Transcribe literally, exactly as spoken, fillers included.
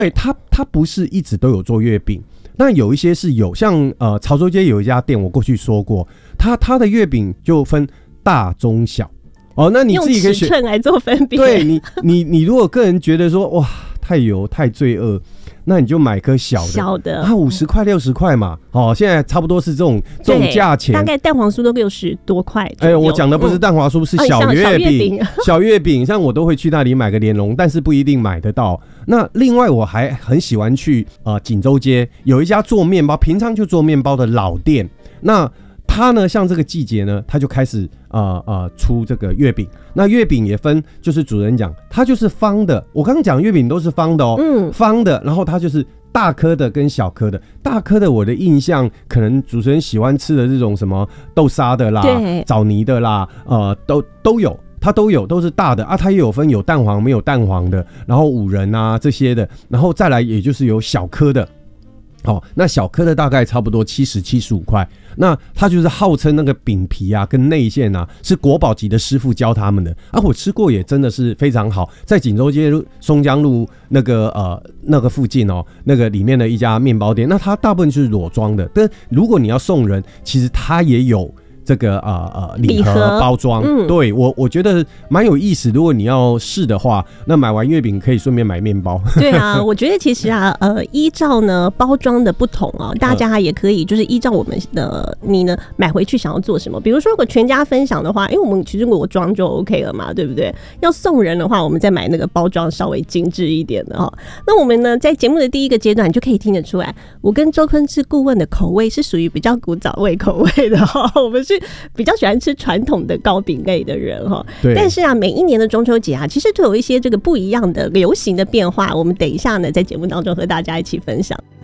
哎、欸，他他不是一直都有做月饼，那有一些是有，像呃潮州街有一家店，我过去说过，他他的月饼就分大中小哦，那你自己可以选用尺寸来做分别。 对你你你如果个人觉得说哇太油太罪恶，那你就买颗小的， 小的啊，五十块六十块嘛，哦，现在差不多是这种这种价钱， 大概蛋黄酥都六十多块。 哎、欸，我讲的不是蛋黄酥，嗯、是小月饼、 哦， 小月饼，像我都会去那里买个莲蓉，但是不一定买得到。那另外我还很喜欢去呃锦州街有一家做面包，平常就做面包的老店，那他呢，像这个季节呢，他就开始呃呃出这个月饼。那月饼也分，就是主人讲，它就是方的。我刚刚讲月饼都是方的哦，嗯，方的，然后它就是大颗的跟小颗的。大颗的，我的印象可能主持人喜欢吃的这种什么豆沙的啦、枣泥的啦，呃，都都有。它都有，都是大的啊，它也有分有蛋黄没有蛋黄的，然后五仁啊这些的，然后再来也就是有小颗的。哦，那小颗的大概差不多七十七十五块，那它就是号称那个饼皮啊跟内馅啊是国宝级的师傅教他们的啊，我吃过也真的是非常好，在锦州街松江路那个呃那个附近哦，那个里面的一家面包店，那它大部分就是裸装的，但如果你要送人，其实它也有这个呃呃礼盒包装，嗯，对我我觉得蛮有意思。如果你要试的话，那买完月饼可以顺便买面包。 对啊，我觉得其实啊，呃，依照呢包装的不同啊，大家也可以就是依照我们的你呢买回去想要做什么。比如说，如果全家分享的话，因为我们其实裸装就 OK 了嘛，对不对？要送人的话，我们再买那个包装稍微精致一点的哈。那我们呢，在节目的第一个阶段，你就可以听得出来，我跟周坤志顾问的口味是属于比较古早味口味的哈，我们是比较喜欢吃传统的糕饼类的人哈，但是啊，每一年的中秋节啊，其实都有一些这个不一样的流行的变化。我们等一下呢，在节目当中和大家一起分享。